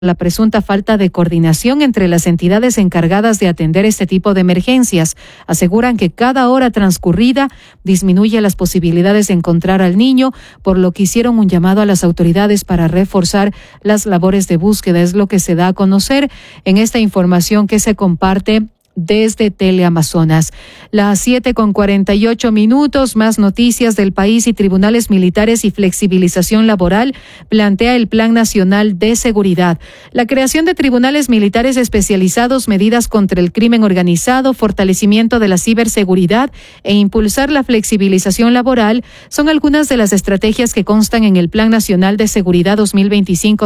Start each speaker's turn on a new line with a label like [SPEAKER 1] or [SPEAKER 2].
[SPEAKER 1] la presunta falta de coordinación entre las entidades encargadas de atender este tipo de emergencias. Aseguran que cada hora transcurrida disminuye las posibilidades de encontrar al niño, por lo que hicieron un llamado a las autoridades para reforzar las labores de búsqueda. Es lo que se da a conocer en esta información que se comparte desde Teleamazonas. Las 7:48, más noticias del país y tribunales militares y flexibilización laboral plantea el Plan Nacional de Seguridad. La creación de tribunales militares especializados, medidas contra el crimen organizado, fortalecimiento de la ciberseguridad e impulsar la flexibilización laboral son algunas de las estrategias que constan en el Plan Nacional de Seguridad 2025.